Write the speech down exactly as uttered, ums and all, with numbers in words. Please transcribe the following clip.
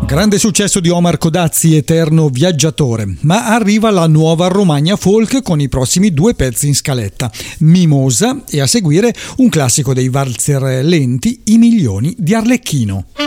Grande successo di Omar Codazzi, Eterno Viaggiatore, ma arriva la nuova Romagna Folk con i prossimi due pezzi in scaletta, Mimosa e a seguire un classico dei valzer lenti, I milioni di Arlecchino.